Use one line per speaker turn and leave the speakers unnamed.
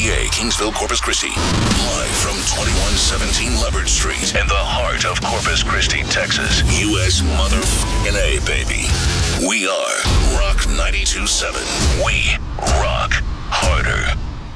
KTPA, Kingsville, Corpus Christi. Live from 2117 Leopard Street in the heart of Corpus Christi, Texas. U.S. motherfucking A, baby. We are Rock 92.7. We rock harder.